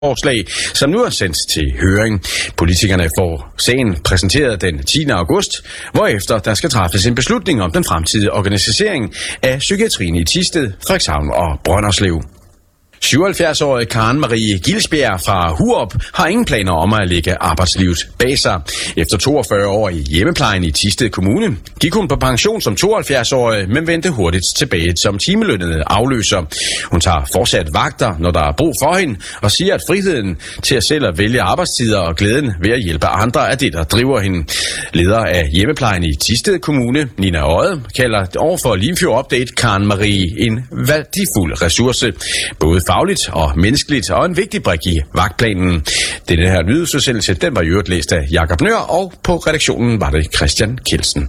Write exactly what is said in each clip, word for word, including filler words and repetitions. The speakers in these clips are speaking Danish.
forslag, som nu er sendt til høring. Politikerne får sagen præsenteret den tiende august, hvorefter der skal træffes en beslutning om den fremtidige organisering af psykiatrien i Thisted, Frederikshavn og Brønderslev. syvoghalvfjerds-årige Karen Marie Gilsbjerg fra Hurup har ingen planer om at lægge arbejdslivet bag sig. Efter toogfyrre år i hjemmeplejen i Thisted Kommune gik hun på pension som tooghalvfjerds-årig, men vendte hurtigt tilbage som timelønnet afløser. Hun tager fortsat vagter, når der er brug for hende, og siger, at friheden til at selv at vælge arbejdstider og glæden ved at hjælpe andre er det, der driver hende. Leder af hjemmeplejen i Thisted Kommune, Nina Odde, kalder overfor Limfjord Update Karen Marie en værdifuld ressource, både fagligt og menneskeligt, og en vigtig brik i vagtplanen. Denne her nyhedsudsendelse, den var i øvrigt læst af Jakob Nør, og på redaktionen var det Christian Kjeldsen.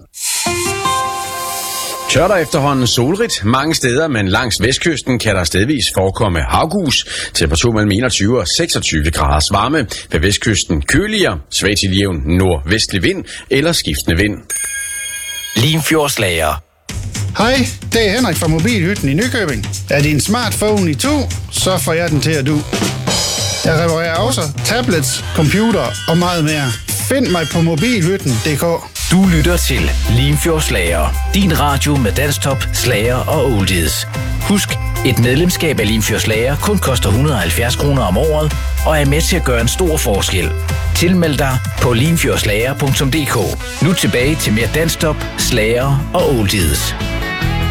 Tør der efterhånden solrigt mange steder, men langs vestkysten kan der stedvis forekomme havgus. Temperatur mellem enogtyve og seksogtyve graders varme. Ved vestkysten køligere, svag til jævn nordvestlig vind eller skiftende vind. Limfjordslager. Hej, det er Henrik fra Mobilhytten i Nykøbing. Er din smartphone i to, så får jeg den til at du. Jeg reparerer også tablets, computer og meget mere. Find mig på mobilhytten punktum d k. Du lytter til Limfjordslager. Din radio med danstop, slager og oldies. Husk, et medlemskab af Limfjordslager kun koster et hundrede og halvfjerds kroner om året og er med til at gøre en stor forskel. Tilmeld dig på limfjordslager punktum d k. Nu tilbage til mere danstop, slager og oldies.